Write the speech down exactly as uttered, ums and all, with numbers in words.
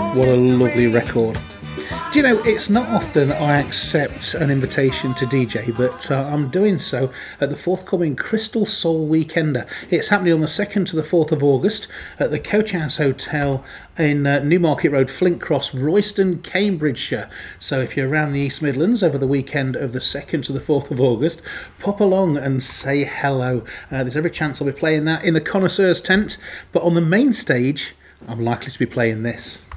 What a lovely record. Do you know, it's not often I accept an invitation to D J, but uh, I'm doing so at the forthcoming Crystal Soul Weekender. It's happening on the second to the fourth of August at the Coach House Hotel in uh, Newmarket Road, Flint Cross, Royston, Cambridgeshire. So if you're around the East Midlands over the weekend of the second to the fourth of August, pop along and say hello. Uh, there's every chance I'll be playing that in the Connoisseurs tent, but on the main stage, I'm likely to be playing this.